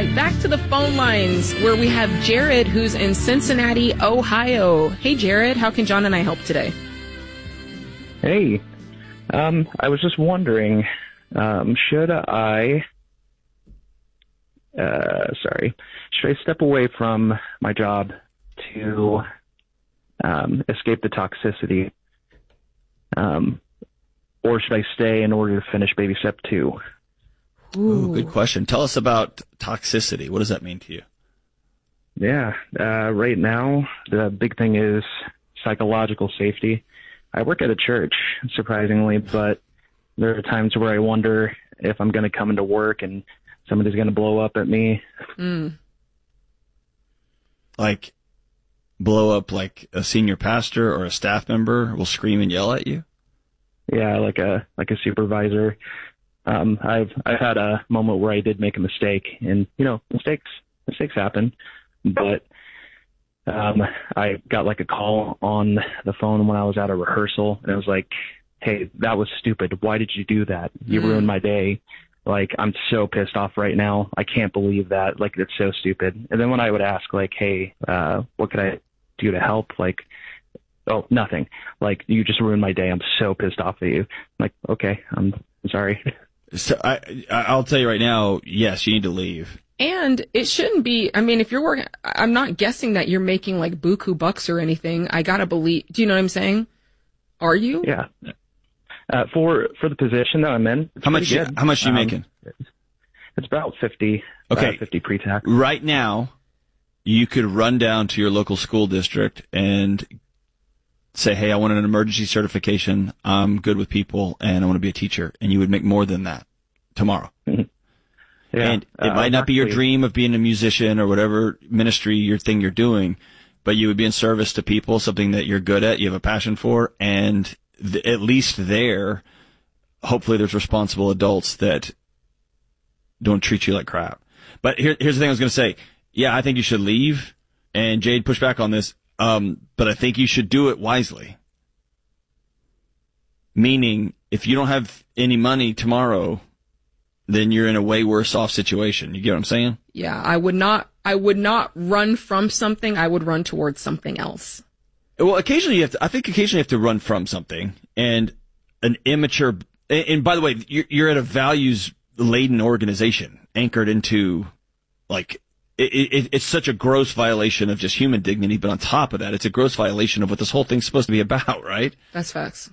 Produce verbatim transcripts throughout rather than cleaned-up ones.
right, back to the phone lines where we have Jared, who's in Cincinnati, Ohio. Hey, Jared, how can John and I help today? Hey, um, I was just wondering, um, should I, uh, sorry, should I step away from my job to um, escape the toxicity, um, or should I stay in order to finish baby step two? Ooh, good question. Tell us about toxicity. What does that mean to you? Yeah, uh, right now, the big thing is psychological safety. I work at a church, surprisingly, but there are times where I wonder if I'm going to come into work and somebody's going to blow up at me. Mm. Like, blow up like a senior pastor or a staff member will scream and yell at you? Yeah, like a like a supervisor. Um, I've I've had a moment where I did make a mistake, and you know, mistakes mistakes happen. But um, I got like a call on the phone when I was at a rehearsal, and it was like, "Hey, that was stupid. Why did you do that? You Mm. ruined my day. Like, I'm so pissed off right now. I can't believe that. Like, it's so stupid." And then when I would ask, like, "Hey, uh, what could I do to help?" Like, "Oh, nothing. Like, you just ruined my day. I'm so pissed off at you." I'm like, okay, I'm sorry. So I, I'll tell you right now, yes, you need to leave. And it shouldn't be, I mean, if you're working, I'm not guessing that you're making like buku bucks or anything. I gotta believe, do you know what I'm saying? Are you? Yeah. Uh, for for the position that I'm in, it's How much? pretty good. How much are you Um, making? It's about fifty. Okay. Uh, fifty pre-tax. Right now, you could run down to your local school district and say, "Hey, I want an emergency certification. I'm good with people, and I want to be a teacher." And you would make more than that tomorrow. Yeah. And it Uh, might not be your actually- dream of being a musician or whatever ministry, your thing you're doing, but you would be in service to people, something that you're good at, you have a passion for, and th- at least there, hopefully there's responsible adults that don't treat you like crap. But here, here's the thing I was going to say. Yeah, I think you should leave, and Jade pushed back on this, um, but I think you should do it wisely. Meaning, if you don't have any money tomorrow, then you're in a way worse off situation. You get what I'm saying? Yeah, I would not, I would not run from something. I would run towards something else. Well, occasionally you have to, I think occasionally you have to run from something, and an immature, and, and by the way, you're, you're at a values laden organization anchored into, like, it, it, it's such a gross violation of just human dignity, but on top of that, it's a gross violation of what this whole thing's supposed to be about, right? That's facts.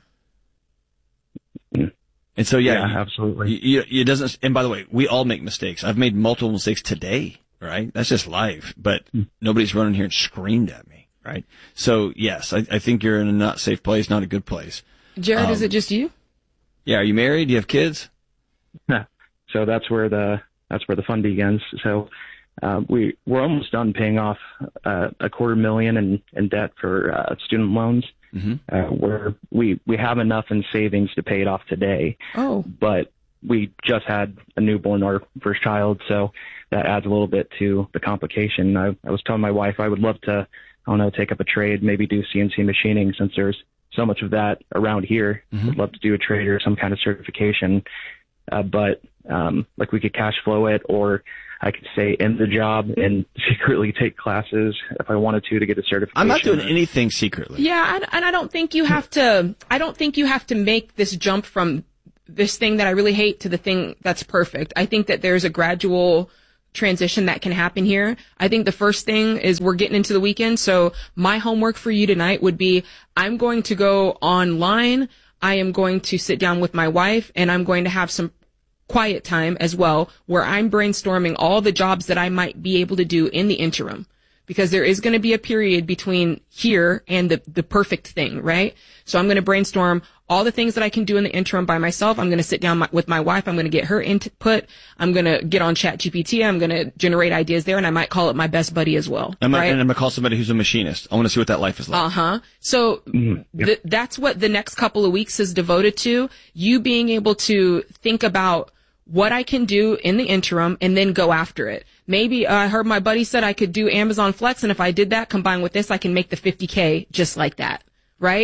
And so, yeah, Yeah, absolutely. You, you, it doesn't, and by the way, we all make mistakes. I've made multiple mistakes today, right? That's just life, but Mm. nobody's running here and screamed at me, right? So, yes, I, I think you're in a not safe place, not a good place. Jared, Um, is it just you? Yeah, are you married? Do you have kids? Yeah. So that's where the that's where the fun begins. So uh, we we're almost done paying off uh, a quarter million in, in debt for uh, student loans. Mm-hmm. Uh, where we we have enough in savings to pay it off today, Oh, but we just had a newborn, our first child, so that adds a little bit to the complication. I, I was telling my wife I would love to, I don't know, take up a trade, maybe do C N C machining since there's so much of that around here. Mhm. I'd love to do a trade or some kind of certification, uh, but um, like we could cash flow it, or I could stay in the job and secretly take classes if I wanted to to get a certification. I'm not doing anything secretly. yeah, and, and I don't think you have to, I don't think you have to make this jump from this thing that I really hate to the thing that's perfect. I think that there's a gradual transition that can happen here. I think the first thing is we're getting into the weekend. So my homework for you tonight would be I'm going to go online. I am going to sit down with my wife and I'm going to have some quiet time as well where I'm brainstorming all the jobs that I might be able to do in the interim. Because there is going to be a period between here and the, the perfect thing, right? So I'm going to brainstorm all the things that I can do in the interim by myself. I'm going to sit down my, with my wife. I'm going to get her input. I'm going to get on ChatGPT. I'm going to generate ideas there, and I might call it my best buddy as well. I'm right? And I'm going to call somebody who's a machinist. I want to see what that life is like. Uh-huh. So Mhm. Yep. th- that's what the next couple of weeks is devoted to. You being able to think about what I can do in the interim and then go after it. Maybe uh, I heard my buddy said I could do Amazon Flex, and if I did that combined with this, I can make the fifty K just like that, right?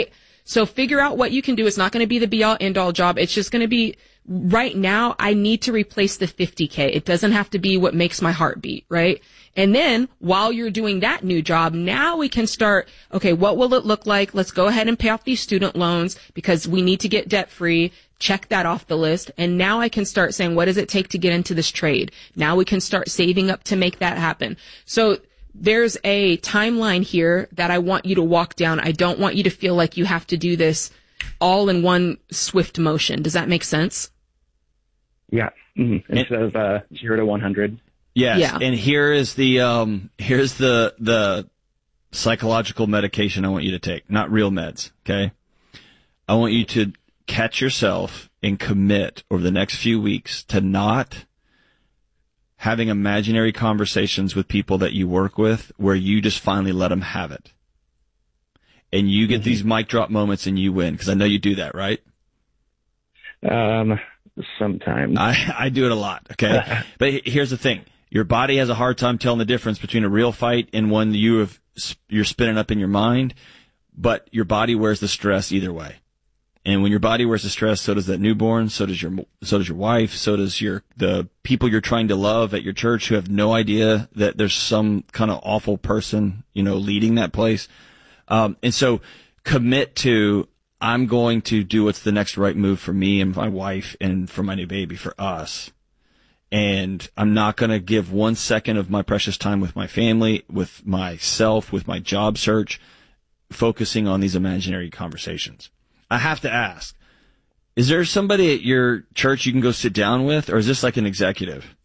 So figure out what you can do. It's not going to be the be all end all job. It's just going to be right now. I need to replace the fifty K. It doesn't have to be what makes my heart beat, right? And then while you're doing that new job, now we can start, okay, what will it look like? Let's go ahead and pay off these student loans because we need to get debt free. Check that off the list. And now I can start saying, what does it take to get into this trade? Now we can start saving up to make that happen. So there's a timeline here that I want you to walk down. I don't want you to feel like you have to do this all in one swift motion. Does that make sense? Yeah. Mm-hmm. Instead of uh, zero to one hundred. Yes. Yeah. And here is the um here's the the psychological medication I want you to take, not real meds, okay? I want you to catch yourself and commit over the next few weeks to not having imaginary conversations with people that you work with where you just finally let them have it. And you get mm-hmm. these mic drop moments and you win, because I know you do that, right? Um, sometimes. I, I do it a lot, okay? But here's the thing. Your body has a hard time telling the difference between a real fight and one you have, you're spinning up in your mind, but your body wears the stress either way. And when your body wears the stress, so does that newborn, so does your, so does your wife, so does your, the people you're trying to love at your church who have no idea that there's some kind of awful person, you know, leading that place. Um, and so commit to, I'm going to do what's the next right move for me and my wife and for my new baby, for us. And I'm not going to give one second of my precious time with my family, with myself, with my job search, focusing on these imaginary conversations. I have to ask, is there somebody at your church you can go sit down with, or is this like an executive?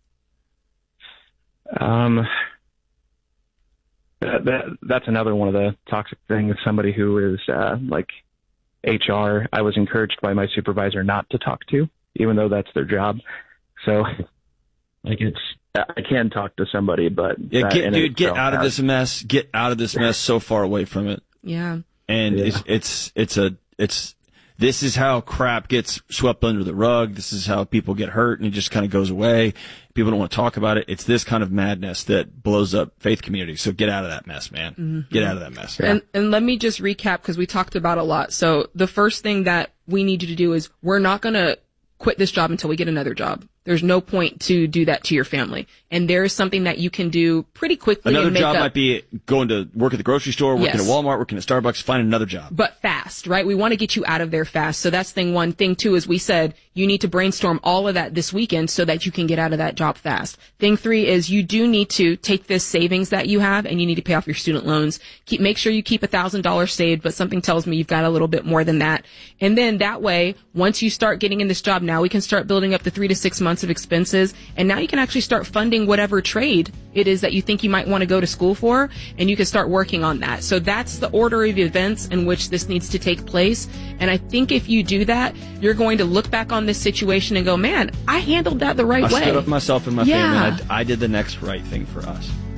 Um, that, that that's another one of the toxic things. Somebody who is uh, like H R, I was encouraged by my supervisor not to talk to, even though that's their job. So, like, it's I can talk to somebody, but yeah, get, dude, get out of this mess. Get out of this mess. So far away from it. Yeah, and yeah. it's it's it's a it's. This is how crap gets swept under the rug. This is how people get hurt, and it just kind of goes away. People don't want to talk about it. It's this kind of madness that blows up faith communities. So get out of that mess, man. Mm-hmm. Get out of that mess. And, and let me just recap, because we talked about a lot. So the first thing that we need you to do is we're not going to quit this job until we get another job. There's no point to do that to your family. And there is something that you can do pretty quickly. Another and make job up. might be going to work at the grocery store, working Yes. at Walmart, working at Starbucks, find another job. But fast, right? We want to get you out of there fast. So that's thing one. Thing two is we said you need to brainstorm all of that this weekend so that you can get out of that job fast. Thing three is you do need to take this savings that you have and you need to pay off your student loans. Keep, make sure you keep a thousand dollars saved, but something tells me you've got a little bit more than that. And then that way, once you start getting in this job, now we can start building up the three to six months of expenses. And now you can actually start funding whatever trade it is that you think you might want to go to school for, and you can start working on that. So that's the order of events in which this needs to take place. And I think if you do that, you're going to look back on this situation and go, man, I handled that the right I way. stood up myself and my yeah. family. I, I did the next right thing for us.